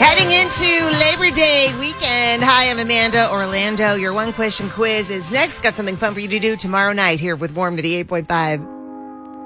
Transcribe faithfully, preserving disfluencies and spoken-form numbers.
Heading into Labor Day weekend. Hi, I'm Amanda Orlando. Your one question quiz is next. Got something fun for you to do tomorrow night here with Warm ninety-eight point five.